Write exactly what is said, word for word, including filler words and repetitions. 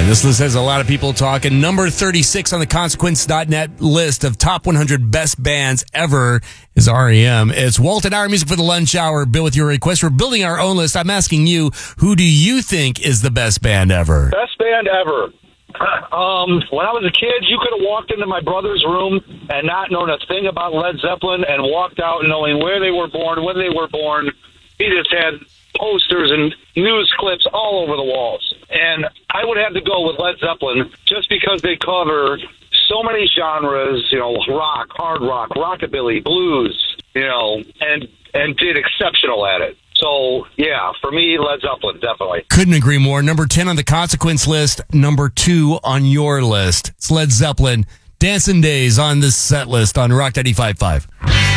And this list has a lot of people talking. Number thirty-six on the consequence dot net list of top one hundred best bands ever is R E M. It's Walt and Our Music for the Lunch Hour. Bill, with your request, we're building our own list. I'm asking you, who do you think is the best band ever? Best band ever. Um, when I was a kid, you could have walked into my brother's room and not known a thing about Led Zeppelin and walked out knowing where they were born, when they were born. He just had posters and news clips all over the walls. And I would have to go with Led Zeppelin just because they cover so many genres, you know, rock, hard rock, rockabilly, blues, you know, and and did exceptional at it. So, yeah, for me, Led Zeppelin, definitely. Couldn't agree more. Number ten on the consequence list, number two on your list. It's Led Zeppelin. Dancing Days on this set list on Rock ninety-five point five.